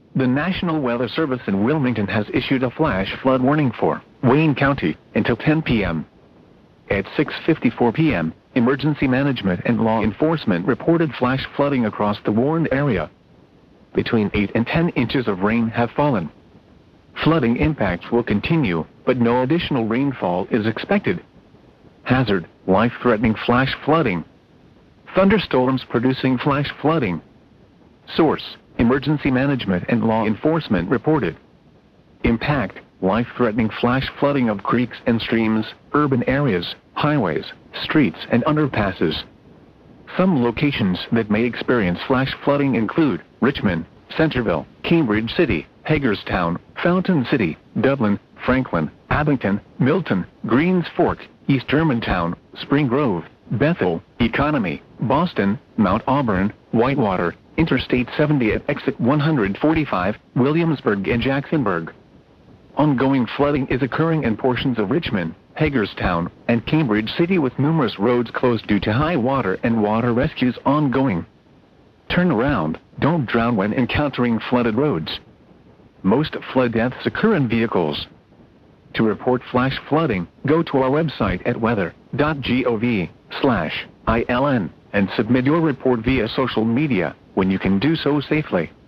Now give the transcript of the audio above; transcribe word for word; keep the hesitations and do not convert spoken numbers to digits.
The National Weather Service in Wilmington has issued a flash flood warning for Wayne County until ten p m At six fifty-four p m, emergency management and law enforcement reported flash flooding across the warned area. Between eight and ten inches of rain have fallen. Flooding impacts will continue, but no additional rainfall is expected. Hazard: life-threatening flash flooding. Thunderstorms producing flash flooding. Source: Emergency Management and Law Enforcement reported. Impact: life-threatening flash flooding of creeks and streams, urban areas, highways, streets and underpasses. Some locations that may experience flash flooding include Richmond, Centerville, Cambridge City, Hagerstown, Fountain City, Dublin, Franklin, Abington, Milton, Greens Fork, East Germantown, Spring Grove, Bethel, Economy, Boston, Mount Auburn, Whitewater, Interstate seventy at exit one forty-five, Williamsburg and Jacksonburg. Ongoing flooding is occurring in portions of Richmond, Hagerstown, and Cambridge City with numerous roads closed due to high water and water rescues ongoing. Turn around, don't drown when encountering flooded roads. Most flood deaths occur in vehicles. To report flash flooding, go to our website at weather dot gov slash I L N and submit your report via social media when you can do so safely.